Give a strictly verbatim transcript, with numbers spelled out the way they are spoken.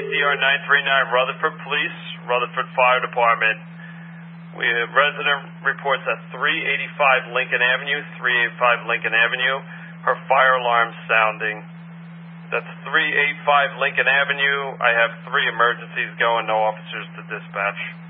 D R nine three nine, Rutherford Police, Rutherford Fire Department. We have resident reports at three eighty-five Lincoln Avenue, three eighty-five Lincoln Avenue. Her fire alarm sounding. That's three eighty-five Lincoln Avenue. I have three emergencies going, no officers to dispatch.